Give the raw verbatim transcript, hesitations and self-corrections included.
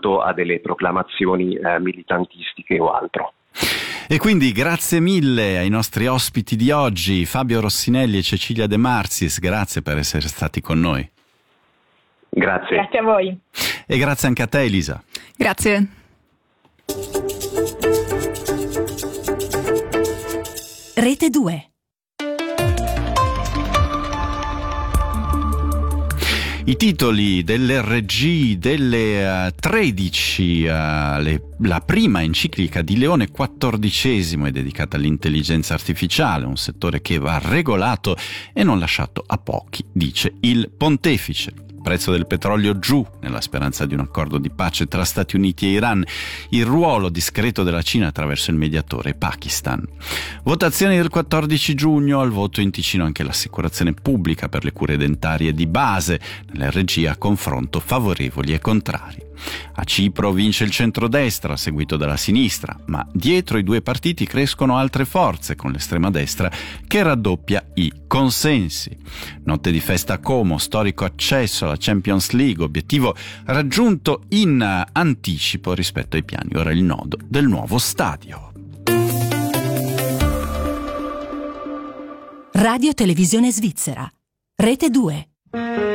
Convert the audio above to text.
soltanto a delle proclamazioni eh, militantistiche o altro. E quindi grazie mille ai nostri ospiti di oggi, Fabio Rossinelli e Cecilia De Marzis, grazie per essere stati con noi. Grazie. Grazie a voi. E grazie anche a te, Elisa. Grazie. Rete due. I titoli dell'R G delle uh, tredici, uh, le, la prima enciclica di Leone quattordicesimo è dedicata all'intelligenza artificiale, un settore che va regolato e non lasciato a pochi, dice il pontefice. Prezzo del petrolio giù, nella speranza di un accordo di pace tra Stati Uniti e Iran, il ruolo discreto della Cina attraverso il mediatore Pakistan. Votazioni del quattordici giugno, al voto in Ticino anche l'assicurazione pubblica per le cure dentarie di base, nell'R G a confronto favorevoli e contrari. A Cipro vince il centrodestra, seguito dalla sinistra, ma dietro i due partiti crescono altre forze, con l'estrema destra che raddoppia i consensi. Notte di festa a Como, storico accesso alla Champions League, obiettivo raggiunto in anticipo rispetto ai piani. Ora il nodo del nuovo stadio. Radio Televisione Svizzera. Rete due.